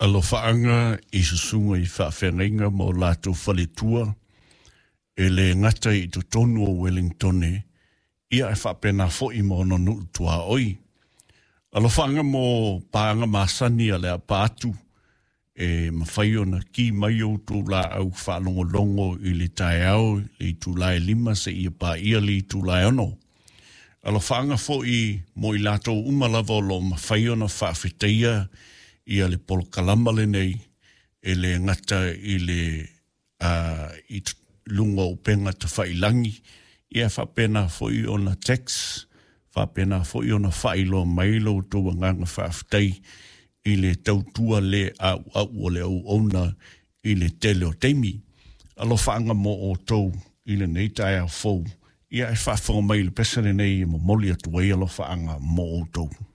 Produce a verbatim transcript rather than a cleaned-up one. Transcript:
Alofaanga i susunga i whawhenga mo lato whaletua e le ngata i tu tonu o Wellington e ia e whapena fo i mo nonu tua oi. Alofaanga mo paanga masani a lea pātu e mawhaio na ki mai o tu la au whalongo longo i le tae au i tu la e lima se ia pa ia li tu la ono. Alofaanga fo i mo i lato umalavo lo mawhaio na whawheteia ia le polo kalama le nei, e le ngata i le uh, i lunga o penga te whailangi, ia whapena foi o na tax, whapena foi o na whailo mailo tua nganga whawhtei i le tautua le au au o le au ona i le tele o teimi. Alo whaanga mo o tau i le neitai au fau, ia e whawhonga mai le pesane nei mo moli atu wei alo whaanga mo o tau.